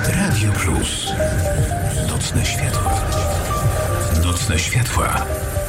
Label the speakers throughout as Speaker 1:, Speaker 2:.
Speaker 1: Radio Plus. Nocne światła. Nocne światła.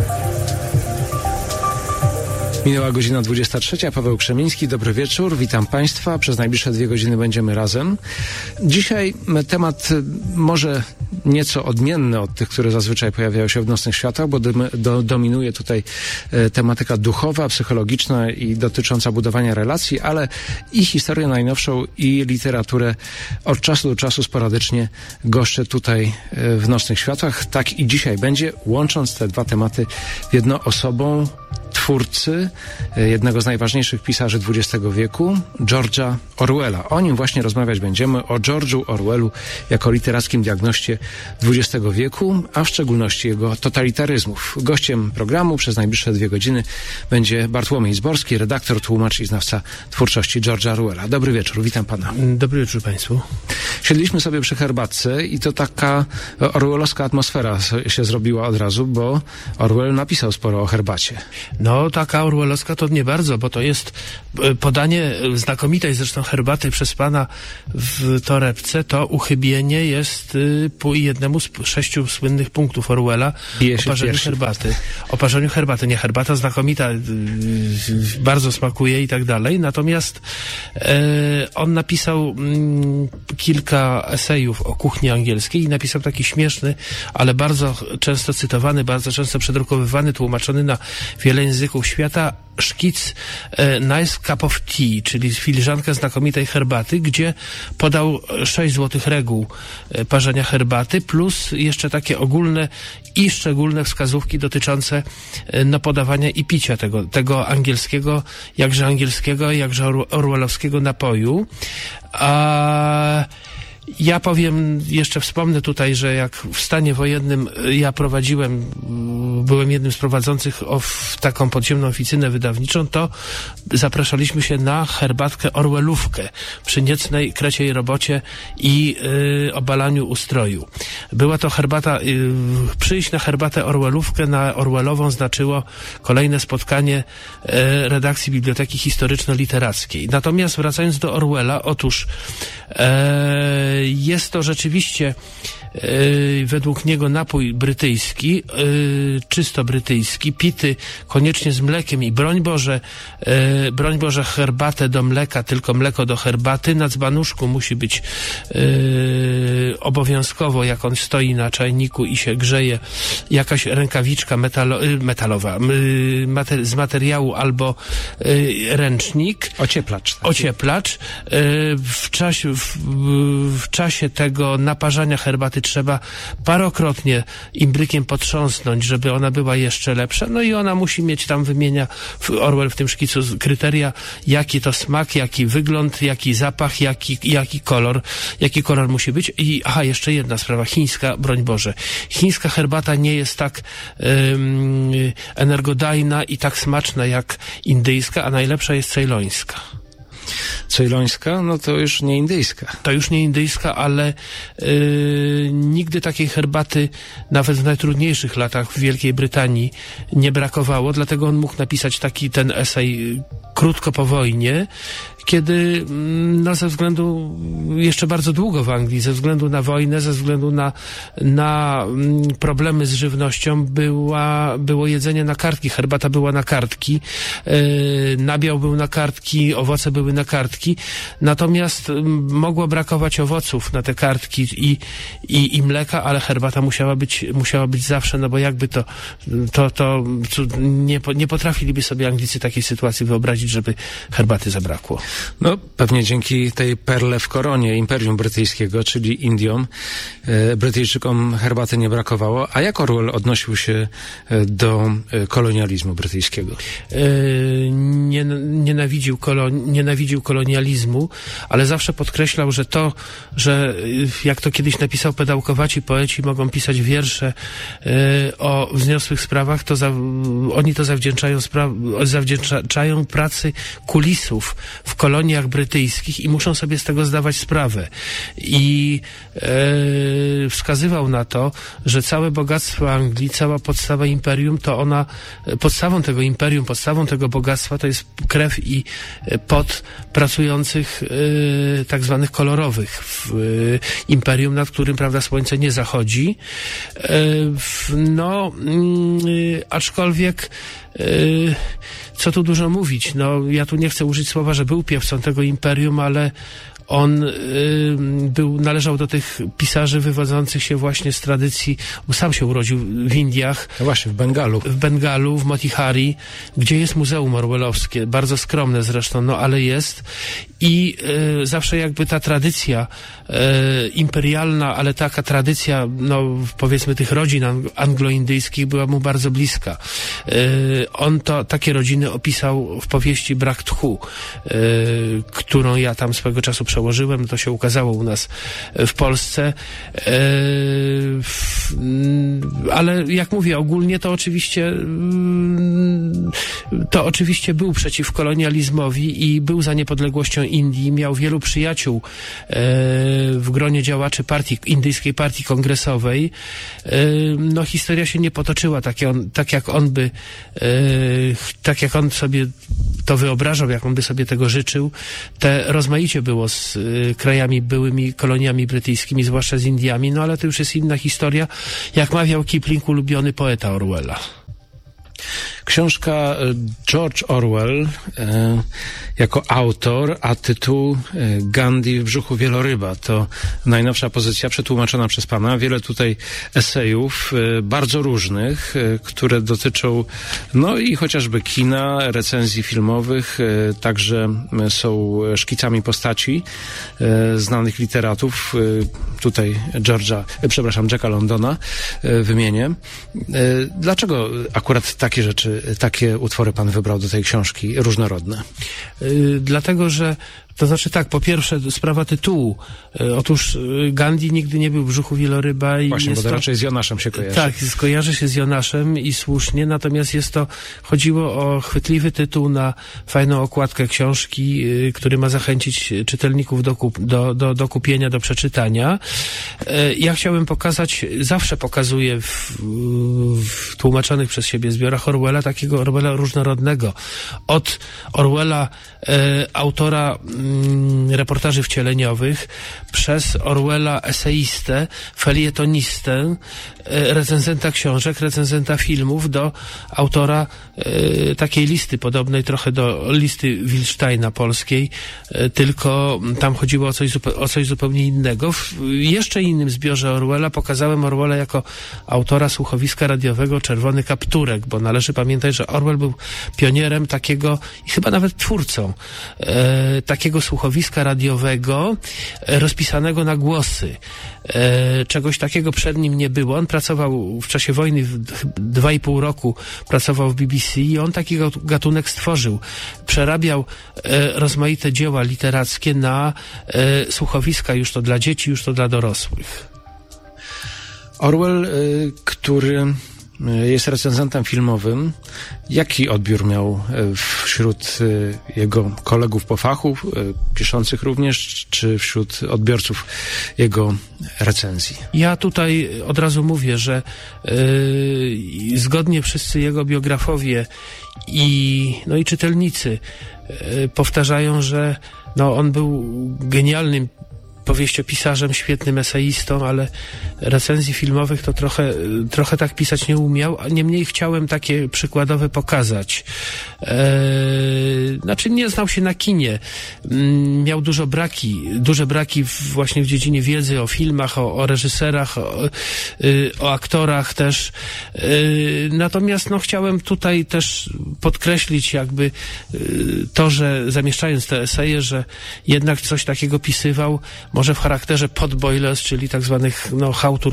Speaker 2: Minęła godzina 23. Paweł Krzemiński, dobry wieczór, witam Państwa. Przez najbliższe 2 godziny będziemy razem. Dzisiaj temat może nieco odmienny od tych, które zazwyczaj pojawiają się w Nocnych Światłach, bo dominuje tutaj tematyka duchowa, psychologiczna i dotycząca budowania relacji, ale i historię najnowszą, i literaturę od czasu do czasu sporadycznie goszczę tutaj w Nocnych Światłach. Tak i dzisiaj będzie, łącząc te dwa tematy w jedną osobą, twórcy jednego z najważniejszych pisarzy XX wieku, George'a Orwella. O nim właśnie rozmawiać będziemy, o George'u Orwellu jako literackim diagnoście XX wieku, a w szczególności jego totalitaryzmów. Gościem programu przez najbliższe 2 godziny będzie Bartłomiej Zborski, redaktor, tłumacz i znawca twórczości George'a Orwella. Dobry wieczór, witam pana.
Speaker 3: Dobry wieczór państwu.
Speaker 2: Siedliśmy sobie przy herbatce i to taka orwellowska atmosfera się zrobiła od razu, bo Orwell napisał sporo o herbacie.
Speaker 3: No, taka orwellowska to nie bardzo, bo to jest podanie znakomitej zresztą herbaty przez pana w torebce, to uchybienie jest po jednemu z 6 słynnych punktów Orwella o parzeniu herbaty. O parzeniu herbaty. Nie, herbata znakomita, bardzo smakuje i tak dalej, natomiast on napisał kilka esejów o kuchni angielskiej i napisał taki śmieszny, ale bardzo często cytowany, bardzo często przedrukowywany, tłumaczony na wiele języków świata szkic Nice Cup of Tea, czyli filiżankę znakomitej herbaty, gdzie podał 6 złotych reguł parzenia herbaty, plus jeszcze takie ogólne i szczególne wskazówki dotyczące podawania i picia tego angielskiego, jakże orwellowskiego napoju. Ja wspomnę tutaj, że jak w stanie wojennym ja byłem jednym z prowadzących taką podziemną oficynę wydawniczą, to zapraszaliśmy się na herbatkę Orwellówkę przy niecnej kreciej robocie i obalaniu ustroju. Była to herbata, przyjść na herbatę Orwellówkę, na Orwellową znaczyło kolejne spotkanie redakcji Biblioteki Historyczno-Literackiej. Natomiast wracając do Orwella, otóż jest to rzeczywiście według niego napój brytyjski, czysto brytyjski, pity koniecznie z mlekiem i broń Boże herbatę do mleka, tylko mleko do herbaty. Na dzbanuszku musi być obowiązkowo, jak on stoi na czajniku i się grzeje, jakaś rękawiczka metalowa z materiału albo ręcznik. Ocieplacz. W czasie tego naparzania herbaty trzeba parokrotnie imbrykiem potrząsnąć, żeby ona była jeszcze lepsza. No i ona musi mieć, tam wymienia Orwell w tym szkicu kryteria, jaki to smak, jaki wygląd, jaki zapach, jaki kolor musi być. I jeszcze jedna sprawa, chińska, broń Boże. Chińska herbata nie jest tak energodajna i tak smaczna jak indyjska, a najlepsza jest cejlońska.
Speaker 2: Cejlońska? No to już nie indyjska. To już nie indyjska, ale nigdy takiej herbaty nawet w najtrudniejszych latach w Wielkiej Brytanii nie brakowało, dlatego on mógł napisać ten esej krótko po wojnie, kiedy ze względu jeszcze bardzo długo w Anglii, ze względu na wojnę, ze względu na problemy z żywnością było jedzenie na kartki, herbata była na kartki, nabiał był na kartki, owoce były na kartki, natomiast mogło brakować owoców na te kartki i mleka, ale herbata musiała być zawsze, no bo jakby to nie potrafiliby sobie Anglicy takiej sytuacji wyobrazić, żeby herbaty zabrakło. No, pewnie dzięki tej perle w koronie Imperium Brytyjskiego, czyli Indiom, Brytyjczykom herbaty nie brakowało. A jak Orwell odnosił się do kolonializmu brytyjskiego?
Speaker 3: Nienawidził kolonializmu, ale zawsze podkreślał, że jak to kiedyś napisał, pedałkowaci poeci mogą pisać wiersze o wzniosłych sprawach, oni to zawdzięczają pracy kulisów, w koloniach brytyjskich i muszą sobie z tego zdawać sprawę. I wskazywał na to, że całe bogactwo Anglii, cała podstawa imperium, to ona, podstawą tego imperium, podstawą tego bogactwa to jest krew i pot pracujących tak zwanych kolorowych w imperium, nad którym, prawda, słońce nie zachodzi. Aczkolwiek co tu dużo mówić, ja tu nie chcę użyć słowa, że był piewcą tego imperium, ale on należał do tych pisarzy wywodzących się właśnie z tradycji, bo sam się urodził w Indiach.
Speaker 2: No właśnie, w Bengalu.
Speaker 3: W Bengalu, w Motihari, gdzie jest Muzeum Orwellowskie, bardzo skromne zresztą, ale jest. I zawsze jakby ta tradycja imperialna, ale taka tradycja, powiedzmy tych rodzin anglo-indyjskich była mu bardzo bliska. On takie rodziny opisał w powieści Brak tchu, którą ja tam swego czasu przełożyłem, to się ukazało u nas w Polsce. Ale jak mówię, ogólnie to oczywiście był przeciw kolonializmowi i był za niepodległością Indii, miał wielu przyjaciół w gronie działaczy indyjskiej partii kongresowej. Historia się nie potoczyła tak jak on sobie to wyobrażał, jak on by sobie tego życzył. Rozmaicie było z krajami, byłymi koloniami brytyjskimi, zwłaszcza z Indiami, ale to już jest inna historia. Jak mawiał Kipling, ulubiony poeta Orwella.
Speaker 2: Książka George Orwell jako autor, a tytuł Gandhi w brzuchu wieloryba. To najnowsza pozycja przetłumaczona przez pana. Wiele tutaj esejów, bardzo różnych, które dotyczą i chociażby kina, recenzji filmowych, także są szkicami postaci znanych literatów. Tutaj Jacka Londona wymienię. Dlaczego akurat takie rzeczy, takie utwory pan wybrał do tej książki, różnorodne?
Speaker 3: Dlatego, że to znaczy tak, po pierwsze sprawa tytułu. Otóż Gandhi nigdy nie był w brzuchu wieloryba.
Speaker 2: Właśnie, bo to raczej z Jonaszem się kojarzy.
Speaker 3: Tak, skojarzy się z Jonaszem i słusznie, natomiast chodziło o chwytliwy tytuł na fajną okładkę książki, który ma zachęcić czytelników do kupienia, do przeczytania. Ja chciałem pokazać, zawsze pokazuję w tłumaczonych przez siebie zbiorach Orwella, takiego Orwella różnorodnego. Od Orwella, autora reportaży wcieleniowych, przez Orwella eseistę, felietonistę, recenzenta książek, recenzenta filmów, do autora takiej listy podobnej trochę do listy Wilsteina polskiej, tylko tam chodziło o coś zupełnie innego. W jeszcze innym zbiorze Orwella pokazałem Orwella jako autora słuchowiska radiowego Czerwony Kapturek, bo należy pamiętać, że Orwell był pionierem takiego i chyba nawet twórcą takiego słuchowiska radiowego rozpisanego na głosy. Czegoś takiego przed nim nie było. On pracował w czasie wojny 2,5 roku, pracował w BBC i on taki gatunek stworzył. Przerabiał rozmaite dzieła literackie na słuchowiska, już to dla dzieci, już to dla dorosłych.
Speaker 2: Orwell, który jest recenzentem filmowym. Jaki odbiór miał wśród jego kolegów po fachu, piszących również, czy wśród odbiorców jego recenzji?
Speaker 3: Ja tutaj od razu mówię, że zgodnie wszyscy jego biografowie i czytelnicy powtarzają, że on był genialnym powieściopisarzem, świetnym eseistą, ale recenzji filmowych to trochę tak pisać nie umiał, a niemniej chciałem takie przykładowe pokazać. Nie znał się na kinie. Miał duże braki właśnie w dziedzinie wiedzy o filmach, o reżyserach, o aktorach też. Natomiast chciałem tutaj też podkreślić jakby to, że zamieszczając te eseje, że jednak coś takiego pisywał, może w charakterze potboilers, czyli tak zwanych chałtur,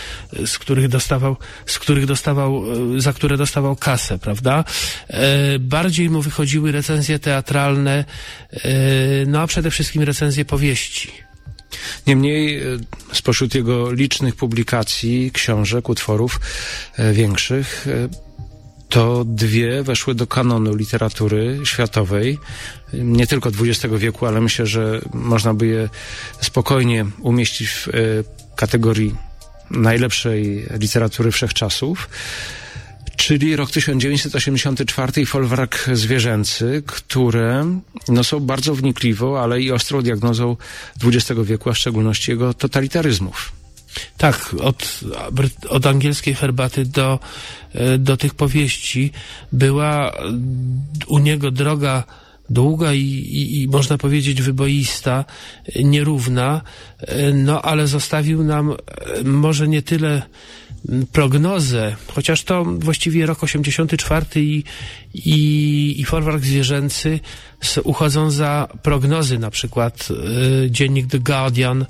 Speaker 3: za które dostawał kasę, prawda? Bardziej mu wychodziły recenzje teatralne, a przede wszystkim recenzje powieści.
Speaker 2: Niemniej spośród jego licznych publikacji, książek, utworów większych, to dwie weszły do kanonu literatury światowej, nie tylko XX wieku, ale myślę, że można by je spokojnie umieścić w kategorii najlepszej literatury wszechczasów, czyli rok 1984 i folwark zwierzęcy, które są bardzo wnikliwą, ale i ostrą diagnozą XX wieku, a w szczególności jego totalitaryzmów.
Speaker 3: Tak, od angielskiej herbaty do tych powieści była u niego droga długa i można powiedzieć wyboista, nierówna, ale zostawił nam może nie tyle prognozę, chociaż to właściwie rok 84 i folwark zwierzęcy uchodzą za prognozy, na przykład dziennik The Guardian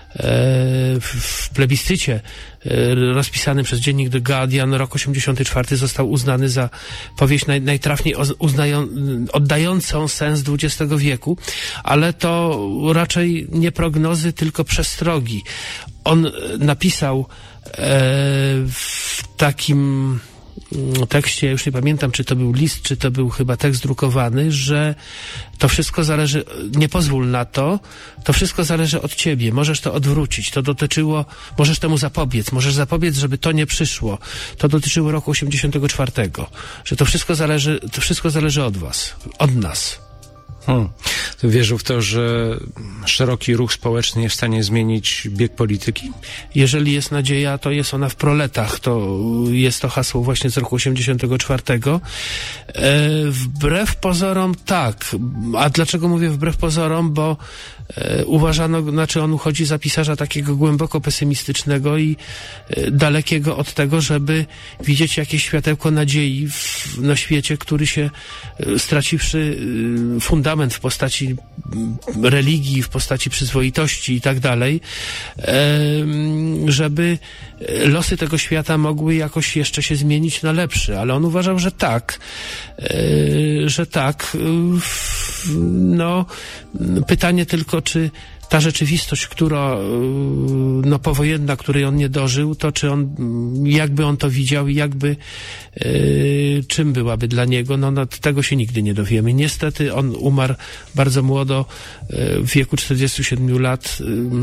Speaker 3: w plebiscycie rozpisanym przez dziennik The Guardian rok 84 został uznany za powieść najtrafniej oddającą sens XX wieku, ale to raczej nie prognozy, tylko przestrogi. On napisał w takim tekście, ja już nie pamiętam, czy to był list, czy to był chyba tekst drukowany, że to wszystko zależy, nie pozwól na to wszystko zależy od ciebie, możesz to odwrócić, możesz temu zapobiec, żeby to nie przyszło. To dotyczyło roku 84, że to wszystko zależy od was, od nas.
Speaker 2: Wierzył w to, że szeroki ruch społeczny jest w stanie zmienić bieg polityki?
Speaker 3: Jeżeli jest nadzieja, to jest ona w proletach. To jest to hasło właśnie z roku 84. Wbrew pozorom tak. A dlaczego mówię wbrew pozorom? Bo on uchodzi za pisarza takiego głęboko pesymistycznego i dalekiego od tego, żeby widzieć jakieś światełko nadziei w świecie, który się straciwszy fundament w postaci religii, w postaci przyzwoitości i tak dalej, żeby losy tego świata mogły jakoś jeszcze się zmienić na lepszy, ale on uważał, że tak. Pytanie tylko, czy ta rzeczywistość, powojenna, której on nie dożył, to czy jakby on to widział i czym byłaby dla niego, tego się nigdy nie dowiemy. Niestety on umarł bardzo młodo, w wieku 47 lat.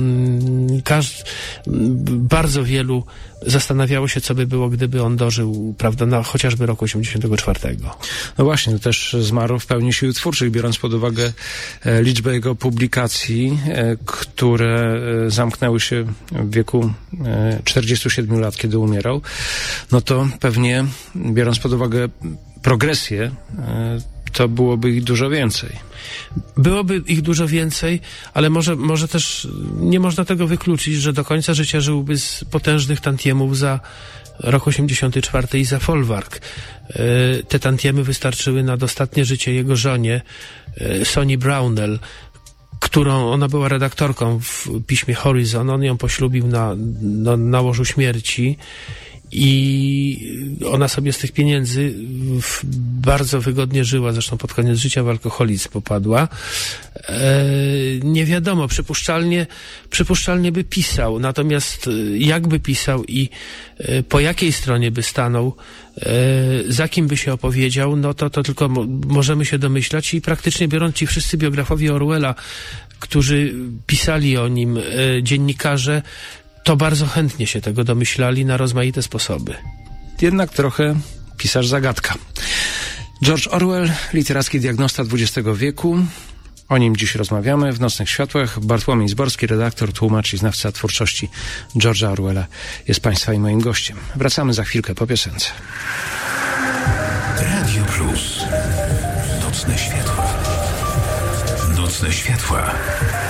Speaker 3: Bardzo wielu zastanawiało się, co by było, gdyby on dożył, prawda, chociażby roku 84.
Speaker 2: No właśnie, też zmarł w pełni sił twórczych, biorąc pod uwagę liczbę jego publikacji, które zamknęły się w wieku 47 lat, kiedy umierał, to pewnie, biorąc pod uwagę progresję, to byłoby ich dużo więcej.
Speaker 3: Byłoby ich dużo więcej, ale może też nie można tego wykluczyć, że do końca życia żyłby z potężnych tantiemów za rok 84 i za folwark. Te tantiemy wystarczyły na dostatnie życie jego żonie, Soni Brownell, ona była redaktorką w piśmie Horizon. On ją poślubił na łożu śmierci i ona sobie z tych pieniędzy bardzo wygodnie żyła, zresztą pod koniec życia w alkoholizm popadła. Nie wiadomo, przypuszczalnie by pisał, natomiast jakby pisał i po jakiej stronie by stanął, za kim by się opowiedział, to tylko możemy się domyślać i praktycznie biorąc ci wszyscy biografowie Orwella, którzy pisali o nim, dziennikarze, to bardzo chętnie się tego domyślali na rozmaite sposoby.
Speaker 2: Jednak trochę pisarz zagadka. George Orwell, literacki diagnosta XX wieku. O nim dziś rozmawiamy w Nocnych Światłach. Bartłomiej Zborski, redaktor, tłumacz i znawca twórczości George'a Orwella jest Państwa i moim gościem. Wracamy za chwilkę po piosence.
Speaker 1: Radio Plus. Nocne Światła. Nocne Światła.